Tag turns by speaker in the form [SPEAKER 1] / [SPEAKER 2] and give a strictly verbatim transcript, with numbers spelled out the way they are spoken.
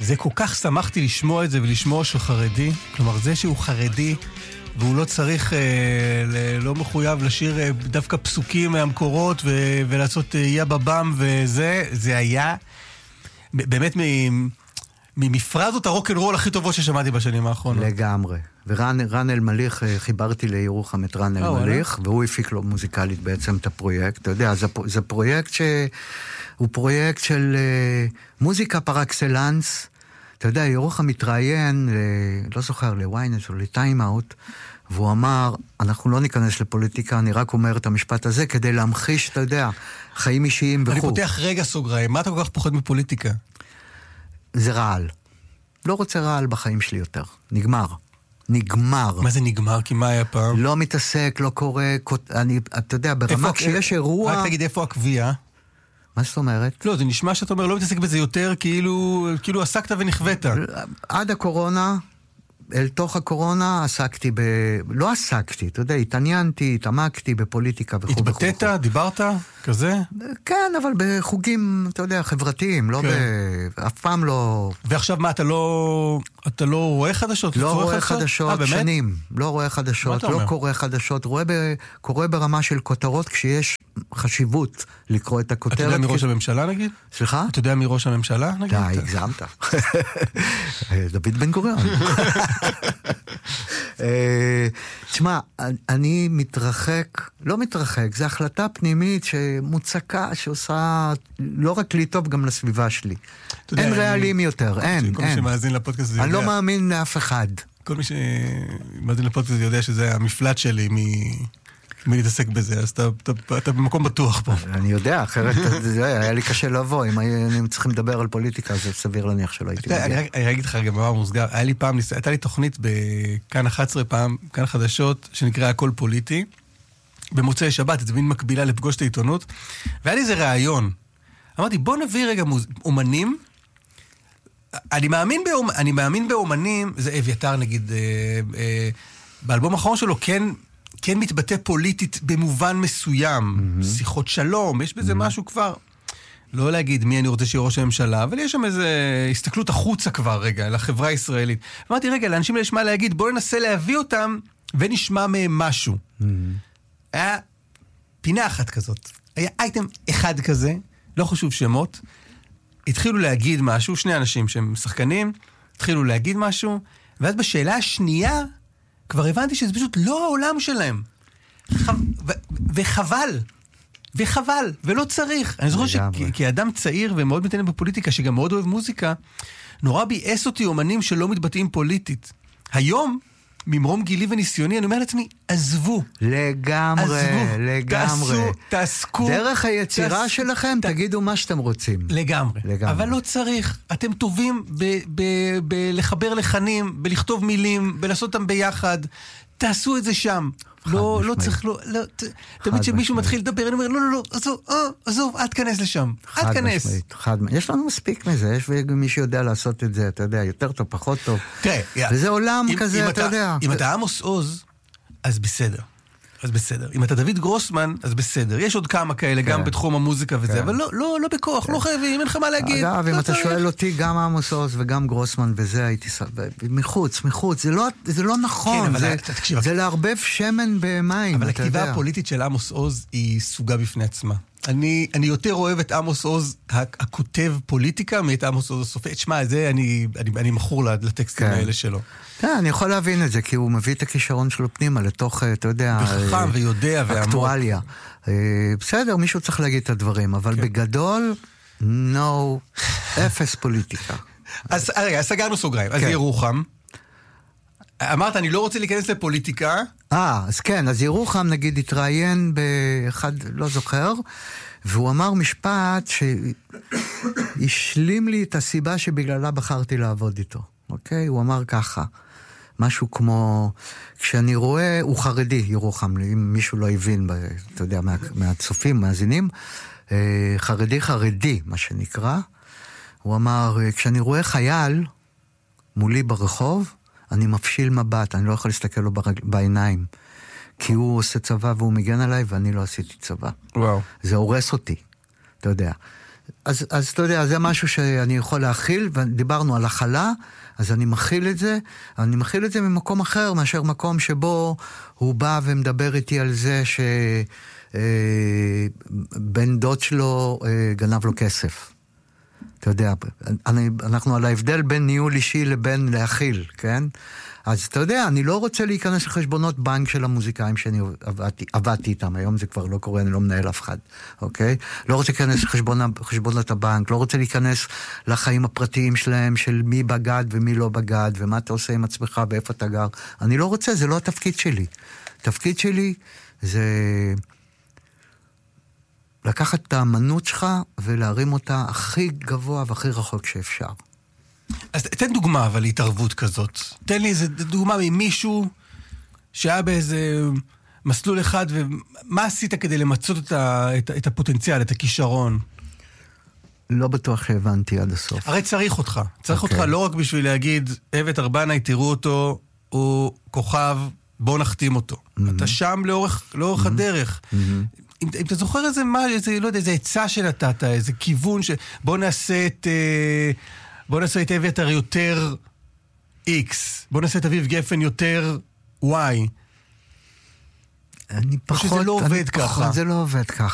[SPEAKER 1] זה כל כך שמחתי לשמוע את זה ולשמוע שהוא חרדי. כלומר, זה שהוא חרדי, והוא לא צריך, אה, ל- לא מחויב לשיר אה, דווקא פסוקים מהמקורות ו- ולעשות אה, יא בבם וזה, זה היה באמת מ- ממפרזות הרוק'נ'רול הכי טובות ששמעתי בשנים האחרונות.
[SPEAKER 2] לגמרי. ורן רן אלמליך, חיברתי לירוחם את רן אלמליך, והוא הפיק לו מוזיקלית בעצם את הפרויקט. אתה יודע, זה, זה פרויקט שהוא פרויקט של מוזיקה פר אקסלנס. אתה יודע, ירוחם מתראיין, לא זוכר, לוויינט או לטיים אאוט, והוא אמר, אנחנו לא ניכנס לפוליטיקה, אני רק אומר את המשפט הזה כדי להמחיש, אתה יודע, חיים אישיים וכו'.
[SPEAKER 1] אני פותח רגע סוגריים, מה אתה כל כך פוחד מפוליטיקה? זה
[SPEAKER 2] רעל. לא רוצה רעל בחיים שלי יותר. נגמר. נגמר.
[SPEAKER 1] מה זה נגמר? כי מה היה פעם?
[SPEAKER 2] לא מתעסק, לא קורא, אני, אתה יודע, ברמה כשיש אירוע...
[SPEAKER 1] רק תגיד, איפה הקביעה?
[SPEAKER 2] מה זאת אומרת?
[SPEAKER 1] לא, זה נשמע שאתה אומר, לא מתעסק בזה יותר, כאילו, כאילו עסקת ונכווית.
[SPEAKER 2] עד הקורונה, אל תוך הקורונה, עסקתי ב... לא עסקתי, אתה יודע, התעניינתי, התעמקתי בפוליטיקה וכו'.
[SPEAKER 1] התבטאת? דיברת? כזה?
[SPEAKER 2] כן, אבל בחוגים, אתה יודע, חברתיים, לא ב... אף פעם לא...
[SPEAKER 1] ועכשיו מה, אתה לא... אתה לא רואה חדשות?
[SPEAKER 2] לא רואה חדשות שנים. לא רואה חדשות, לא קורא חדשות. קורא ברמה של כותרות כשיש חשיבות לקרוא את הכותרת.
[SPEAKER 1] אתה יודע מראש הממשלה נגיד?
[SPEAKER 2] סליחה?
[SPEAKER 1] אתה יודע מראש הממשלה נגיד?
[SPEAKER 2] די, הגזמת. דוד בן גוריון. תשמע, אני מתרחק, לא מתרחק, זו החלטה פנימית שמוצקה, שעושה לא רק לי טוב, גם לסביבה שלי. אין ריאלים יותר, אין, אין.
[SPEAKER 1] כל מי שמאזין לפודקאסט הזה יודע.
[SPEAKER 2] אני לא מאמין לאף אחד.
[SPEAKER 1] כל מי שמאזין לפודקאסט הזה יודע שזה המפלט שלי מלהתעסק בזה, אז אתה במקום בטוח פה.
[SPEAKER 2] אני יודע, אחרת היה לי קשה לבוא, אם היינו צריכים לדבר על פוליטיקה, זה סביר להניח שלא הייתי מגיע.
[SPEAKER 1] אני אגיד לך גם מה מוסגר, היה לי פעם, הייתה לי תוכנית בכאן אחת עשרה פעם, כאן חדשות, שנקרא הכל פוליטי, במוצאי שבת, זה מין מקבילה לפגוש את העיתונות, והיה לי איזה רעיון. אמרתי, בוא נביא רגע אומנים, אני מאמין, באומ... אני מאמין באומנים, זה אביתר נגיד, אה, אה, באלבום האחרון שלו כן, כן מתבטא פוליטית במובן מסוים, mm-hmm. שיחות שלום, יש בזה mm-hmm. משהו כבר, לא להגיד מי אני רוצה שיהיה ראש הממשלה, אבל יש שם איזו הסתכלות החוצה כבר רגע, לחברה הישראלית. אמרתי, רגע, לאנשים יש מה להגיד, בואו ננסה להביא אותם ונשמע מהם משהו. Mm-hmm. היה פינה אחת כזאת, היה אייטם אחד כזה, לא חשוב שמות, התחילו להגיד משהו, שני אנשים שהם שחקנים, התחילו להגיד משהו, ואז בשאלה השנייה, כבר הבנתי שזה פשוט לא העולם שלהם. ח... ו... וחבל. וחבל. ולא צריך. אני זוכר שכאדם צעיר ומאוד מתעניין בפוליטיקה, שגם מאוד אוהב מוזיקה, נורא ביאס אותי אומנים שלא מתבטאים פוליטית. היום, ממרום גילי וניסיוני, אני אומר לעצמי, עזבו.
[SPEAKER 2] לגמרי,
[SPEAKER 1] עזבו,
[SPEAKER 2] לגמרי.
[SPEAKER 1] תעשו, תעסקו.
[SPEAKER 2] דרך היצירה תעס... שלכם, ת... תגידו מה שאתם רוצים.
[SPEAKER 1] לגמרי. לגמרי. אבל לא צריך. אתם טובים בלחבר לחנים, בלכתוב מילים, בלעשות אותם ביחד. תעשו את זה שם. לא, לא צריך, לא, לא, ת, תמיד שמישהו מתחיל לדבר, אני אומר, לא, לא, לא, עזוב, עזוב, אל תכנס לשם. אל תכנס.
[SPEAKER 2] חד משמעית. יש לנו מספיק מזה, יש מי שיודע לעשות את זה, אתה יודע, יותר טוב, פחות טוב.
[SPEAKER 1] תראה,
[SPEAKER 2] וזה עולם כזה, אתה יודע.
[SPEAKER 1] אם אתה עמוס עוז, אז בסדר. אז בסדר. אם אתה דוד גרוסמן, אז בסדר. יש עוד כמה כאלה, גם בתחום המוזיקה וזה, אבל לא, לא, לא בכוח, לא חייבים, אין לך מה להגיד.
[SPEAKER 2] אגב, אם אתה שואל אותי, גם עמוס עוז וגם גרוסמן וזה, הייתי מחוץ, מחוץ. זה לא נכון. זה לערבב שמן במים.
[SPEAKER 1] אבל הכתיבה הפוליטית של עמוס עוז היא סוגה בפני עצמה. אני, אני יותר אוהב את עמוס עוז, הכותב פוליטיקה, מאת עמוס עוז הסופי. תשמע, זה, אני, אני, אני מכור לטקסטים האלה שלו.
[SPEAKER 2] כן, אני יכול להבין את זה, כי הוא מביא את הכישרון שלו פנימה לתוך, אתה יודע...
[SPEAKER 1] וחכם ויודע ועמוק.
[SPEAKER 2] אקטואליה. בסדר, מישהו צריך להגיד את הדברים, אבל בגדול, no, אפס פוליטיקה.
[SPEAKER 1] אז רגע, סגרנו סוגריים. אז ירוחם. אמרת, אני לא רוצה להיכנס לפוליטיקה.
[SPEAKER 2] אה, אז כן, אז ירוחם נגיד התראיין באחד, לא זוכר, והוא אמר משפט שהשלים לי את הסיבה שבגללה בחרתי לעבוד איתו. אוקיי? הוא אמר ככה, משהו כמו, כשאני רואה, הוא חרדי, ירוחם, אם מישהו לא הבין, אתה יודע, מה, מהצופים, מאזינים, חרדי חרדי, מה שנקרא, הוא אמר, כשאני רואה חייל מולי ברחוב, אני מפשיל מבט, אני לא יכול להסתכל לו בעיניים, כי הוא עושה צבא והוא מגן עליי, ואני לא עשיתי צבא.
[SPEAKER 1] וואו.
[SPEAKER 2] זה הורס אותי, אתה יודע. אז, אז אתה יודע, זה משהו שאני יכול להכיל, ודיברנו על הכלה, אז אני מכיל את זה, אני מכיל את זה ממקום אחר, מאשר מקום שבו הוא בא ומדבר איתי על זה שבן דוד שלו גנב לו כסף. אתה יודע, אני, אנחנו על ההבדל בין ניהול אישי לבין להכיל, כן? אז אתה יודע, אני לא רוצה להיכנס לחשבונות בנק של המוזיקאים שאני עבדתי, עבדתי איתם, היום זה כבר לא קורה, אני לא מנהל אף אחד, אוקיי? לא רוצה להיכנס לחשבונות הבנק, לא רוצה להיכנס לחיים הפרטיים שלהם, של מי בגד ומי לא בגד, ומה אתה עושה עם עצמך ואיפה אתה גר. אני לא רוצה, זה לא התפקיד שלי. התפקיד שלי זה לקחת את האמנות שלך ולהרים אותה הכי גבוה והכי רחוק שאפשר.
[SPEAKER 1] אז תן דוגמה, אבל התערבות כזאת. תן לי איזה דוגמה ממישהו שהיה באיזה מסלול אחד, ומה עשית כדי למצות את, ה, את, את הפוטנציאל, את הכישרון?
[SPEAKER 2] לא בטוח שהבנתי עד הסוף.
[SPEAKER 1] הרי צריך אותך. צריך okay. אותך לא רק בשביל להגיד, אבת ארבנאי, תראו אותו, הוא כוכב, בוא נחתים אותו. Mm-hmm. אתה שם לאורך, לאורך mm-hmm. הדרך. Mm-hmm. אם, אם אתה זוכר איזה מה, איזה, לא יודע, איזה עצה שנתת, איזה כיוון ש... בוא נעשה את... אה, בוא נעשה את אביתר יותר X, בוא נעשה את אביב גפן יותר Y.
[SPEAKER 2] אני פחות...
[SPEAKER 1] שזה לא עובד ככה.
[SPEAKER 2] זה לא עובד ככה.